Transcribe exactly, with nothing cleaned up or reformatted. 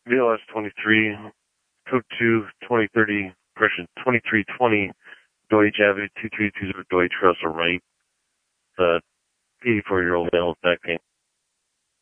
V L S twenty-three, code two, twenty thirty, correction, twenty-three twenty, Deutsch Avenue, two three two zero Deutsch, Russell Wright. The eighty-four-year-old male with back pain.